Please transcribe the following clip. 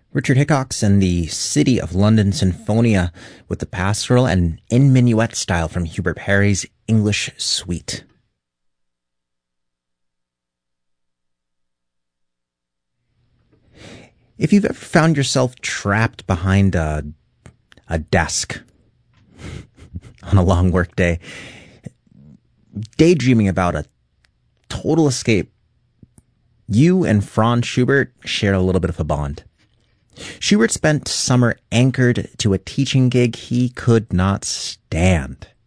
Richard Hickox and the City of London Sinfonia with the pastoral and in minuet style from Hubert Parry's English Suite. If you've ever found yourself trapped behind a desk on a long work day, daydreaming about a total escape, you and Franz Schubert share a little bit of a bond. Schubert spent summer anchored to a teaching gig he could not stand.